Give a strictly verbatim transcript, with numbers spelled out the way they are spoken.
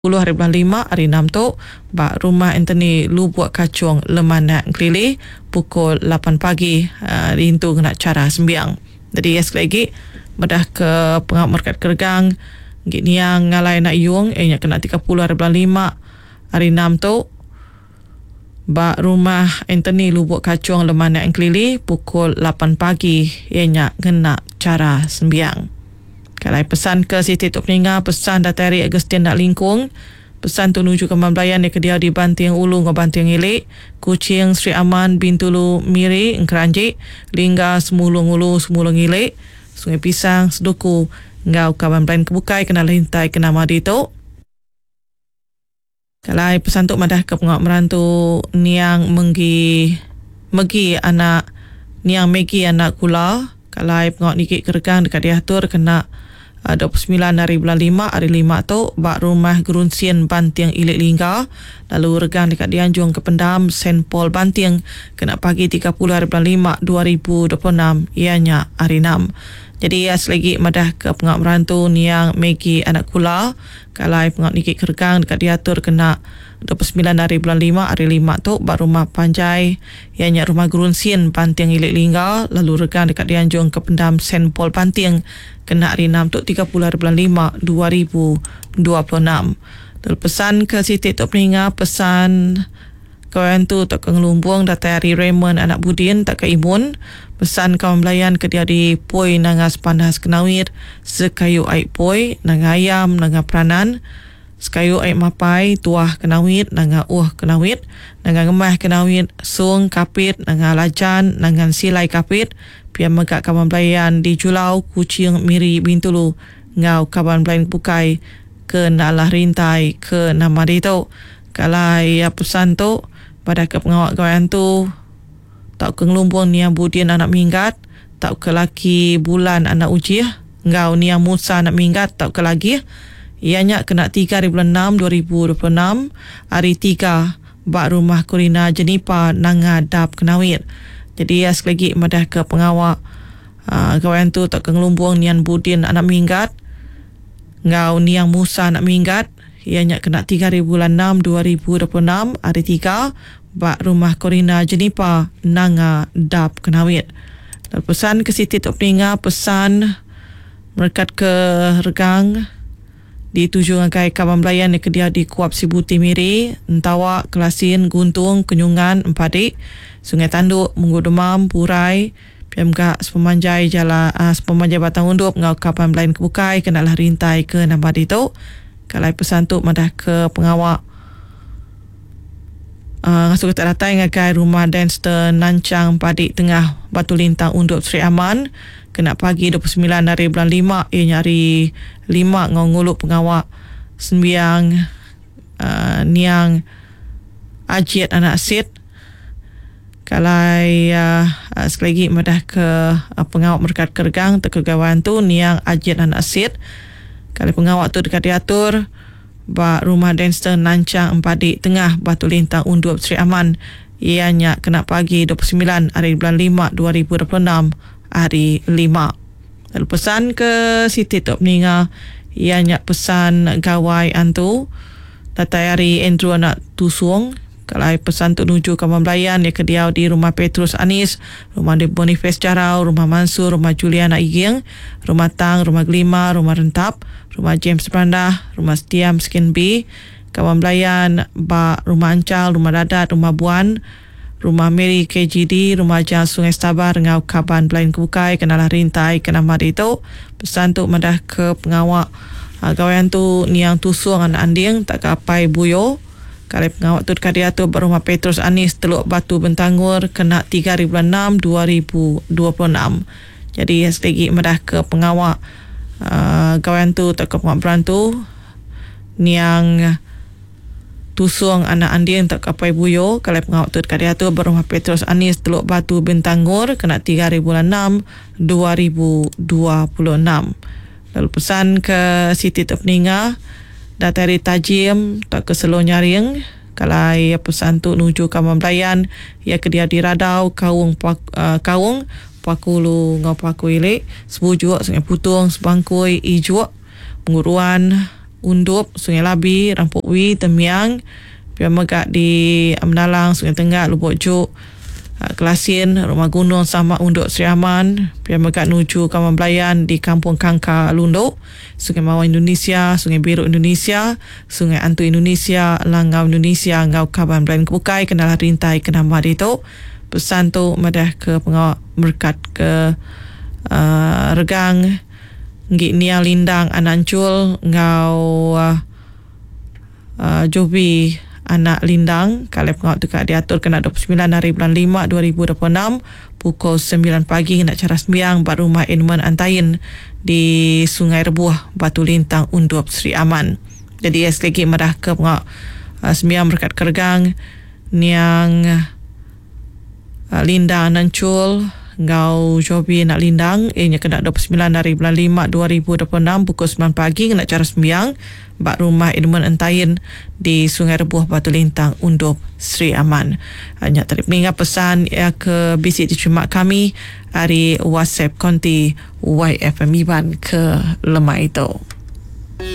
hari bulan lima hari enam tu bak rumah Anthony Lu buat kacung Lemanak Kelili pukul lapan pagi uh, rintu kena cara sembiang. Jadi ya sekali lagi bedah ke pengawal market Kergang gini yang ngalai nak yung eh kena tiga puluh hari bulan lima hari enam tu bak rumah Anthony Lu buat kacung Lemanak Kelili pukul lapan pagi ianya kena cara sembiang. Kalau pesan ke Siti Tok Peninga, pesan Datari Agustin nak lingkung, pesan tu nuju ke Mamblayan ke dia di Banting Ulu ke Banting Ilik, Kucing Sri Aman Bintulu Miri Keranji, Lingga Semulung Ulu Semulung Ilik, Sungai Pisang Seduku ngau ke Mamblayan Kebukai kena lintai kena madi tu. Kalau pesan tu madah ke pengawal merantu Niang Menggi Megi anak Niang Megi anak Kula. Kalau pengawal Nikit Kergang dekat diatur kena Uh, dua puluh sembilan hari bulan lima hari lima tu bak rumah Gerunsian Banting Ilik Lingga lalu regang dekat Dianjung ke Pendam Saint Paul Banting kena pagi tiga puluh hari bulan lima dua ribu dua puluh enam ianya hari enam. Jadi ya selagi madah ke pengawal merantu Niang Megi anak Kula kalau pengawal Nikit Kergang dekat diatur kena dua puluh sembilan hari bulan lima hari lima tu bak rumah Panjai ianya rumah Gerunsian Banting Ilik Lingga lalu regang dekat Dianjung ke Pendam Saint Paul Banting kena hari enam tu tiga puluh hari bulan lima dua ribu dua puluh enam. Lalu pesan ke Siti Tok Peninga, pesan kawan tu tak ke Ngelumbung datai hari Raymond anak Budin tak ke Imun, pesan kawan Melayan ke dia di Poi nangas panas kenawir sekayu aik poi nanga ayam nanga peranan sekayu aik mapai tuah kenawir nanga uh kenawir nanga gemah kenawir sung kapit nanga lajan nanga silai kapit pian megak kawan Melayan di Julau Kucing Miri Bintulu ngau kawan Melayan Bukai ke nalah rintai ke nama itu. Kalau ya pesan tu pada ke pengawal kawan tu tak ke Ngelumbung Niang Budin anak minggat tak ke laki Bulan anak Ujiah ngau Niang Musa anak minggat tak ke lagi ianya kena tiga hari bulan enam dua ribu dua puluh enam hari tiga bak rumah Kurina Jenipa nangadap kenawir. Jadi ya sekali lagi madah ke pengawal uh, kawan tu tak ke Ngelumbung Niang Budin anak minggat ngau Niang Musa anak minggat ianya kena tiga hari bulan enam dua ribu dua puluh enam hari tiga bak rumah Kurina Jenipa nangadap kenawir. Dan pesan ke Siti Tok Peninga, pesan merekat ke Regang di tujuh ngakai kawan Melayan ke dia di Kuap Sibuti Miri, Entawak, Kelasin, Guntung, Kenyungan, Empadik, Sungai Tanduk, Munggu Demam, Purai, P M K Sepemanjai Jala uh, Sepemanjai Batang Undup ngau kapan Melayan Kebukai kenalah rintai ke nama itu. Kalau pesan tu madah ke pengawal Uh, ngasuh tak datang ngakai rumah Danster Nancang Padik Tengah Batu Lintang Undup Sri Aman kena pagi dua puluh sembilan hari bulan lima ianya hari lima ngau nguluk pengawal sembiang uh, Niang Ajiat anak Sid. Kalau uh, uh, sekali lagi madah ke uh, pengawal Merkat Kergang terkegawan tu Niang Ajiat anak Sid. Kalau pengawal tu dekat diatur bak rumah Danster Nancang Empadik Tengah Batu Lintang Undup Sri Aman ianya kena pagi dua puluh sembilan hari bulan lima dua ribu dua puluh enam hari lima. Lalu pesan ke Siti Tok Peninga ianya pesan gawai antu datai hari Andrew anak Tusung. Kalau pesan tu nuju ke Mamblayan ya ke dia di rumah Petrus Anis, rumah di Boniface Jarau, rumah Mansur, rumah Juliana Iging, rumah Tang, rumah Gelima, rumah Rentap, rumah James Brandah, rumah Setiam Skin B, kawan Melayan ba rumah Ancal, rumah Dadat, rumah Buan, rumah Mary K G D, rumah Jal Sungai Stabar ngau kaban Melayan Kebukai kenalah rintai kena mari itu. Pesan tu madah ke pengawal uh, gawayan tu Niang Tusung anak Anding tak kapai buyo. Kalau pengawal tu dekat dia tu berumah Petrus Anis Teluk Batu Bentanggur kena tiga hari bulan enam dua ribu dua puluh enam. Jadi selagi madah ke pengawal uh, gawayan tu tak ke pengawal berantu Niang Tusung anak Andin tak kapai buyo. Kalau pengawal tu dekat dia tu berumah Petrus Anis Teluk Batu Bentanggur kena tiga hari bulan enam dua ribu dua puluh enam. Lalu pesan ke Siti Tok Peninga datari Tajim tak ke Selong Nyaring. Kalau ia pesan tu nuju ke Mamblayan ia ke dia di Radau Kaung uh, Kaung Pakulu ngau Paku Ilik Sebujuk Sungai Putung Sebangkui Ijuk Penguruan Undup, Sungai Labi, Rampok Wi, Temiang, pia megak di Menalang, Sungai Tenggak, Lubuk Juk, Kelasin, Rumah Gunung sama Unduk Seri Aman, pia megak nuju Kampung Belayan di Kampung Kangka Lunduk, Sungai Mawar Indonesia, Sungai Biru Indonesia, Sungai Antu Indonesia, Langau Indonesia, Ngau Kaban Belayan Kebukai, Kenal Rintai, Kenal Madito. Pesan tu madah ke pengawal berkat ke uh, Regang, Ngik Nia Lindang, Anancul, Ngau uh, uh, Jobi Anak Lindang. Kalau pengawal tu kat diatur kena dua puluh sembilan hari bulan lima dua ribu dua puluh enam pukul sembilan pagi nak cara sembiang bat rumah Edmund Antain di Sungai Rebuah, Batu Lintang, Undup Seri Aman. Jadi sekali lagi madah ke pengawal uh, sembiang berkat ke Regang, Niang uh, Lindang Anancul, Ngau Jobi Nak Lindang, ianya kena dua puluh sembilan hari bulan lima dua ribu dua puluh enam pukul sembilan pagi kena cara sembiang bak rumah Edmund Antain di Sungai Rebuah, Batu Lintang, Undup Seri Aman. Hanya tadi meninggal pesan ya ke bisik diterima kami hari WhatsApp konti Y F M Iban ke lemah itu.